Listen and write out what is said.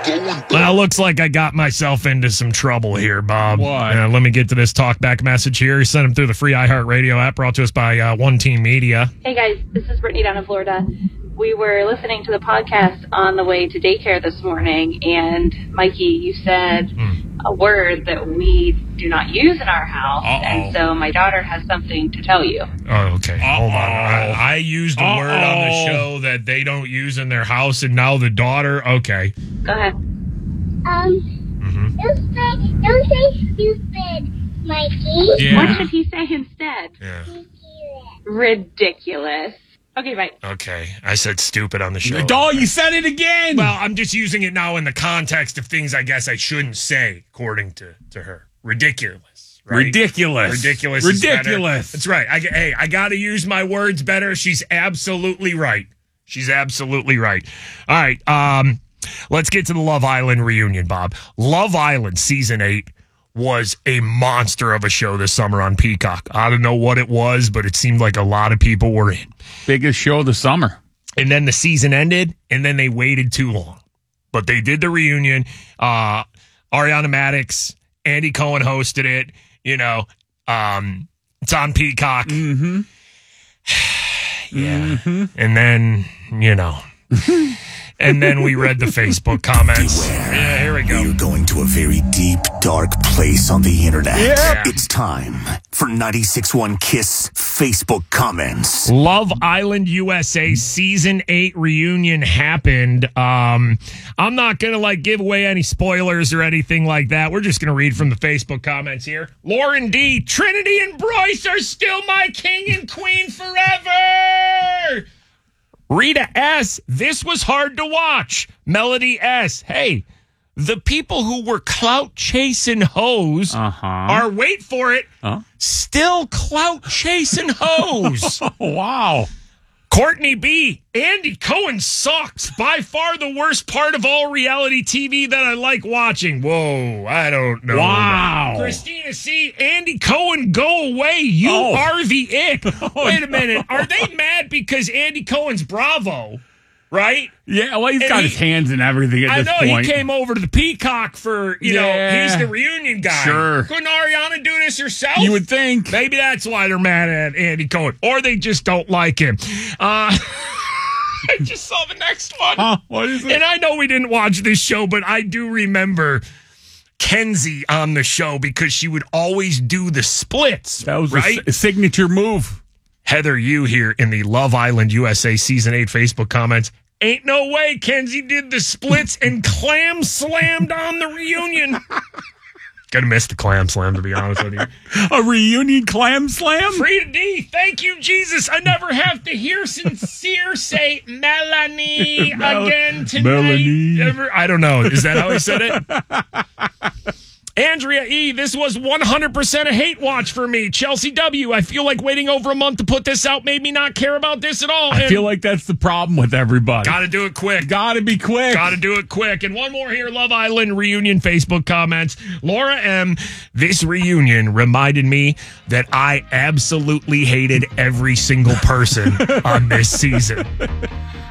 Well, looks like I got myself into some trouble here, Bob. What? Let me get to this talkback message here. You sent them through the free iHeartRadio app brought to us by One Team Media. Hey, guys. This is Brittany down in Florida. We were listening to the podcast on the way to daycare this morning, and Mikey, you said a word that we do not use in our house, and so my daughter has something to tell you. Oh, okay. Hold on. I used a word on the show that they don't use in their house, and now the daughter. Okay. Go ahead. Don't say stupid, Mikey. Yeah. What should he say instead? Yeah. Ridiculous. Okay, bye. Okay. I said stupid on the show. Oh, you said it again. Well, I'm just using it now in the context of things I guess I shouldn't say, according to her. Ridiculous. Right? Ridiculous. Ridiculous. Ridiculous. That's right. I got to use my words better. She's absolutely right. She's absolutely right. All right. Let's get to the Love Island reunion, Bob. Love Island Season 8 was a monster of a show this summer on Peacock. I don't know what it was, but it seemed like a lot of people were in. Biggest show of the summer. And then the season ended, and then they waited too long. But they did the reunion. Ariana Madix, Andy Cohen hosted it. You know, it's on Peacock. Mm-hmm. Yeah. Mm-hmm. And then, you know. And then we read the Facebook comments. Beware. Yeah, here we go. You're going to a very deep, dark place on the internet. Yeah. It's time for 96.1 Kiss Facebook comments. Love Island USA Season 8 reunion happened. I'm not going to give away any spoilers or anything like that. We're just going to read from the Facebook comments here. Lauren D. Trinity and Bryce are still my king and queen forever. Rita S. This was hard to watch. Melody S. Hey, the people who were clout chasing hoes are, wait for it, still clout chasing hoes. Wow. Courtney B. Andy Cohen sucks. By far the worst part of all reality TV that I like watching. Whoa, I don't know. Wow. Christina C. Andy Cohen, go away. You are the it. Wait a minute. Are they mad because Andy Cohen's Bravo, right? Yeah, well, he's got his hands in everything at this point. I know he came over to the Peacock for, you know, he's the reunion guy. Sure. Couldn't Ariana do this herself? You would think. Maybe that's why they're mad at Andy Cohen. Or they just don't like him. I just saw the next one. What is it? And I know we didn't watch this show, but I do remember Kenzie on the show because she would always do the splits. That was right? a signature move. Heather Yu here in the Love Island USA Season 8 Facebook comments. Ain't no way Kenzie did the splits and clam slammed on the reunion. Gonna miss the clam slam, to be honest with you. A reunion clam slam? Frida D, thank you, Jesus. I never have to hear sincere say Melanie again tonight. Melanie. I don't know. Is that how he said it? Andrea E., this was 100% a hate watch for me. Chelsea W., I feel like waiting over a month to put this out made me not care about this at all. I feel like that's the problem with everybody. Gotta do it quick. Gotta be quick. Gotta do it quick. And one more here, Love Island reunion Facebook comments. Laura M., this reunion reminded me that I absolutely hated every single person on this season.